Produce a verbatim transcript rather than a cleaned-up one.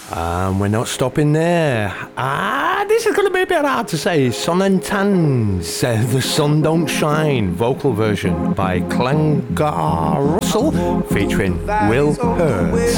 And we're not stopping there. Ah, this is going to be a bit hard to say. Sun and Tans, uh, The Sun Don't Shine, vocal version by Clangar Russell, featuring Will Hurd.